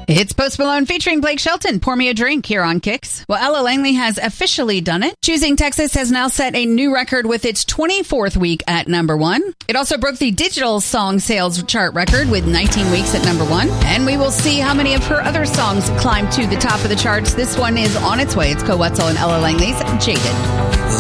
It's Post Malone featuring Blake Shelton. Pour me a drink here on Kicks. Well, Ella Langley has officially done it. Choosing Texas has now set a new record with its 24th week at number 1. It also broke the digital song sales chart record with 19 weeks at number 1. And we will see how many of her other songs climb to the top of the charts. This one is on its way. It's Koe Wetzel and Ella Langley's Jaded.